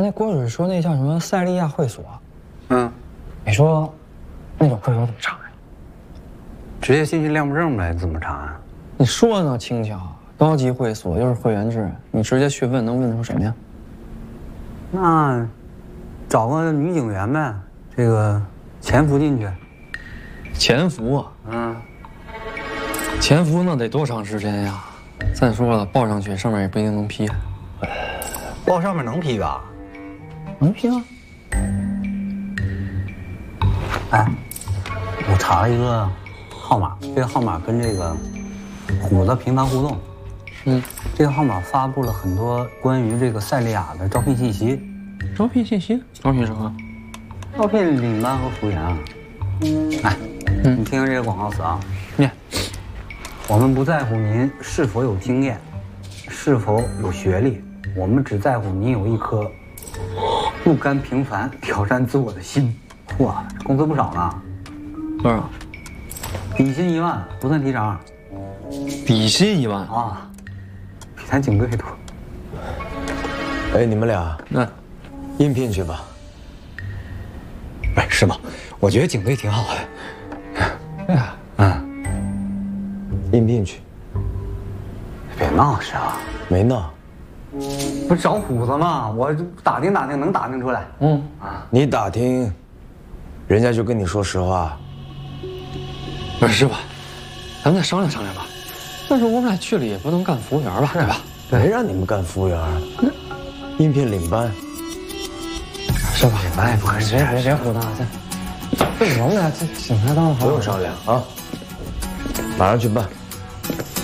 才那郭水说那叫什么塞利亚会所，你说那种会所怎么查呀？ 职业信息亮不正呗，怎么查啊？ 你说呢，轻巧，高级会所又是会员制，你直接去问能问出什么呀？ 那找个女警员呗，这个潜伏进去。 潜伏啊？潜伏那得多长时间呀？再说了，报上去上面也不一定能批。 报上面能批吧？ 能批啊？ 哎，我查了一个号码，这个号码跟这个虎子频繁互动。这个号码发布了很多关于这个塞利亚的招聘信息。 招聘信息？招聘什么？ 招聘领班和服务员啊。哎，你听听这个广告词啊。 念。 我们不在乎您是否有经验，是否有学历，我们只在乎您有一颗不甘平凡、挑战自我的心。哇，工资不少呢。 多少？ 底薪1万，不算提成。 底薪1万啊，比咱警队多。 哎，你们俩那应聘去吧。哎，是吗？我觉得警队挺好的。 对啊， 应聘去。 别闹是吧？ 没闹。 不是找虎子吗？我打听打听，能打听出来。 你打听，人家就跟你说实话。 不是吧？咱们再商量商量吧。但是我们俩去了也不能干服务员吧，对吧？ 没让你们干服务员，应聘领班。 是吧？哎，不是，别胡闹，这我们俩这警察当的好。 不用商量啊，马上去办。